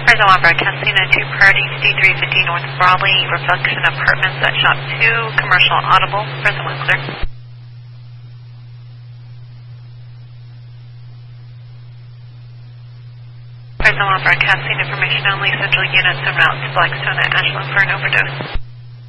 Prison 1 broadcasting at 2 Party, D350 North Broadway, Reflection Apartments at Shop 2, Commercial Audible, Prison 1 clear. Prison 1 broadcasting information only, central units en route to Blackstone at Ashland for an overdose.